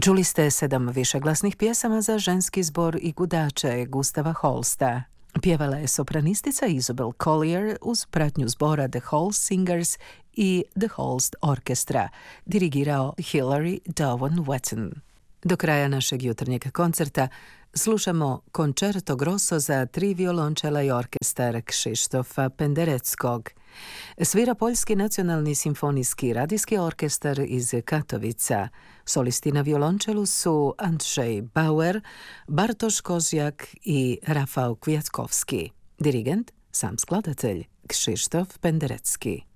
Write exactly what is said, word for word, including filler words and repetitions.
Čuli ste sedam višeglasnih pjesama za ženski zbor i gudače Gustava Holsta. Pjevala je sopranistica Isabel Collier uz pratnju zbora The Holst Singers i The Holst Orchestra, dirigirao Hilary Dowen Wetton. Do kraja našeg jutarnjeg koncerta slušamo Concerto Grosso za tri violončela i orkestar Krzysztofa Pendereckog. Svira Poljski nacionalni simfonijski radijski orkestar iz Katovica. Solisti na violončelu su Andrzej Bauer, Bartosz Kozjak i Rafał Kwiatkowski. Dirigent, sam skladatelj Krzysztof Penderecki.